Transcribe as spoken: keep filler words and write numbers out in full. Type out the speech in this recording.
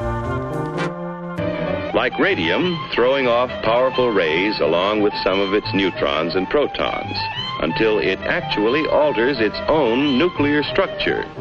Like radium, throwing off powerful rays along with some of its neutrons and protons, until it actually alters its own nuclear structure.